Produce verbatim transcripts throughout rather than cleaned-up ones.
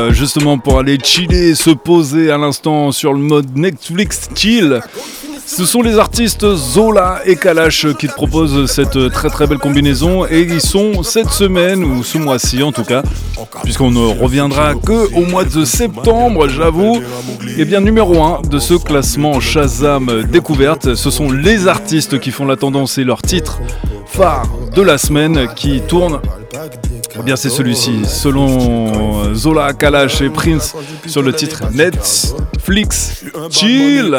Justement pour aller chiller, se poser à l'instant sur le mode Netflix chill. Ce sont les artistes Zola et Kalash qui te proposent cette très très belle combinaison et ils sont cette semaine, ou ce mois-ci en tout cas, puisqu'on ne reviendra que au mois de septembre, j'avoue, et bien numéro un de ce classement Shazam Découverte. Ce sont les artistes qui font la tendance et leur titre phare de la semaine qui tourne. Eh bien c'est celui-ci, selon Zola, Kalash et Prince, sur le titre Netflix Chill.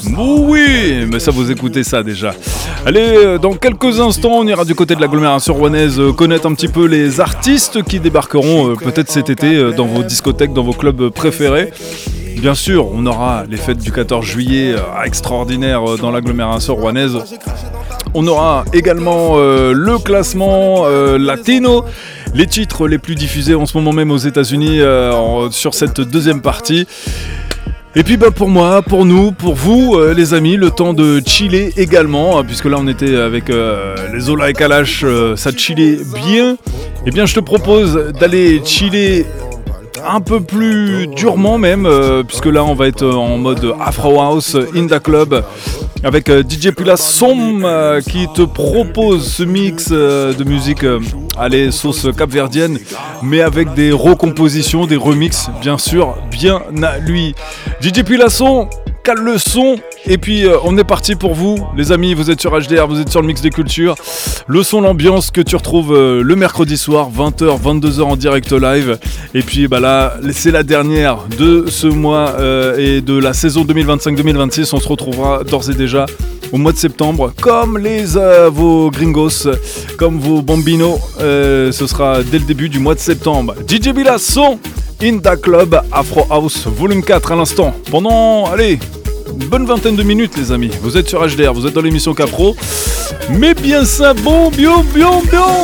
Oui, mais ça vous écoutez ça déjà. Allez, dans quelques instants, on ira du côté de l'agglomération rouennaise connaître un petit peu les artistes qui débarqueront peut-être cet été dans vos discothèques, dans vos clubs préférés. Bien sûr, on aura les fêtes du quatorze juillet extraordinaires dans l'agglomération rouennaise. On aura également euh, le classement euh, latino, les titres les plus diffusés en ce moment même aux États-Unis euh, en, sur cette deuxième partie. Et puis bah, pour moi, pour nous, pour vous euh, les amis, le temps de chiller également, hein, puisque là on était avec euh, les Zola et Kalash, euh, ça chillait bien. Et bien je te propose d'aller chiller un peu plus durement même, euh, puisque là on va être en mode Afro House in the Club avec euh, D J Pula Som euh, qui te propose ce mix euh, de musique euh, allez, sauce capverdienne, mais avec des recompositions, des remixes bien sûr, bien à lui. D J Pula Som, cale le son. Et puis euh, on est parti pour vous les amis, vous êtes sur H D R, vous êtes sur le mix des cultures. Le son, l'ambiance que tu retrouves euh, le mercredi soir, vingt heures, vingt-deux heures en direct live. Et puis bah là, c'est la dernière de ce mois euh, et de la saison deux mille vingt-cinq deux mille vingt-six. On se retrouvera d'ores et déjà au mois de septembre, comme les euh, vos gringos, comme vos bambinos. Euh, ce sera dès le début du mois de septembre. D J Pula Som, In Da Club, Afro House, volume quatre à l'instant. Pendant, allez, une bonne vingtaine de minutes les amis, vous êtes sur H D R, vous êtes dans l'émission Capro, mais bien ça bon, bien, bien, bien.